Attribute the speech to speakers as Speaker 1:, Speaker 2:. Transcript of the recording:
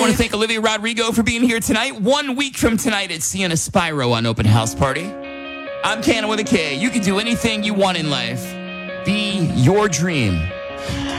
Speaker 1: want to thank Olivia Rodrigo for being here tonight. 1 week from tonight at Sienna Spyro on Open House Party. I'm Canna with a K. You can do anything you want in life. Be your dream.